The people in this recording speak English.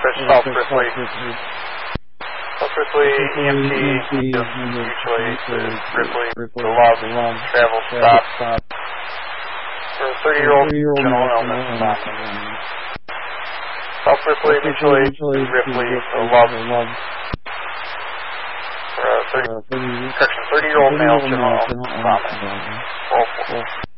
Chris South Ripley. South Ripley, EMT, mutually to Ripley, the love, travel stop. For a 30-year-old general illness vomiting. South Ripley, mutually to Ripley, the love. For a 30-year-old male general vomiting. 12-4.